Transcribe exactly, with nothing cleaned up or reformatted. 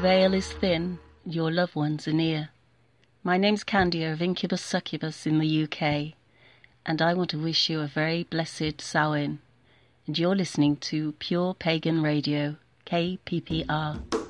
veil is thin, your loved ones are near. My name's Candia of Incubus Succubus in the U K, and I want to wish you a very blessed Samhain. And you're listening to Pure Pagan Radio, K P P R.